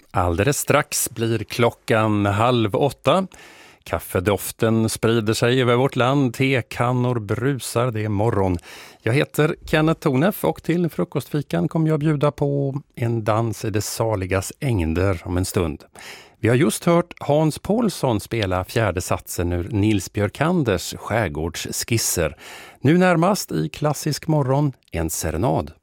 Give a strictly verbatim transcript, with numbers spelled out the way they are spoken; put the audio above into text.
Alldeles strax blir klockan halv åtta. Kaffedoften sprider sig över vårt land, tekannor brusar, det är morgon. Jag heter Kenneth Tonef och till frukostfikan kommer jag bjuda på en dans i det saligas ängder om en stund. Vi har just hört Hans Paulsson spela fjärde satsen ur Nils Björkanders skärgårdsskisser. Nu närmast i klassisk morgon en serenad.